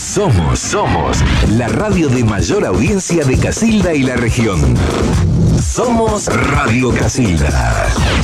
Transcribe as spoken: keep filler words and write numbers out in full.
Somos, somos la radio de mayor audiencia de Casilda y la región. Somos Radio Casilda.